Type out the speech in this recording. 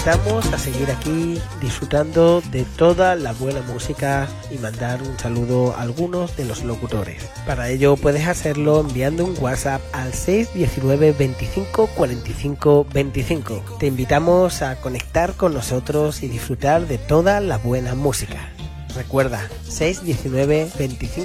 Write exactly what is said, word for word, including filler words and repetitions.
Vamos a seguir aquí disfrutando de toda la buena música y mandar un saludo a algunos de los locutores. Para ello puedes hacerlo enviando un WhatsApp al seis uno nueve, veinticinco, cuarenta y cinco, veinticinco. Te invitamos a conectar con nosotros y disfrutar de toda la buena música. Recuerda, seis uno nueve, veinticinco